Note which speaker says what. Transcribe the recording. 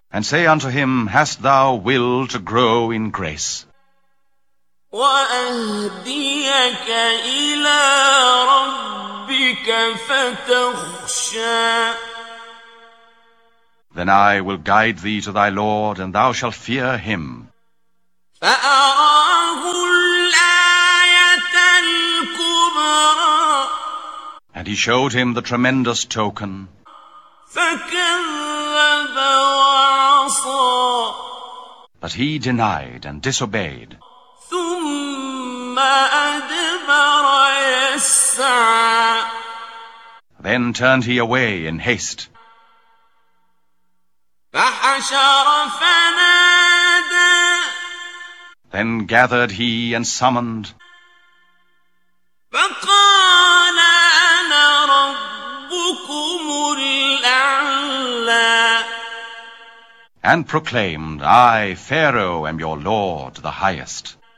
Speaker 1: And say unto him, Hast thou will to grow in grace?
Speaker 2: وأهديك إلى ربك فتخشى.
Speaker 1: Then I will guide thee to thy Lord, and thou shalt fear him.
Speaker 2: فأراه الآية الكبرى.
Speaker 1: And he showed him the tremendous token.
Speaker 2: فكذب وعصى.
Speaker 1: But he denied and disobeyed.
Speaker 2: ثم أدبر يسعى.
Speaker 1: Then turned he away in haste.
Speaker 2: فحشر فنادى.
Speaker 1: Then gathered he and summoned.
Speaker 2: فقال أنا ربكم الأعلى.
Speaker 1: And proclaimed, I, Pharaoh, am your Lord, the highest.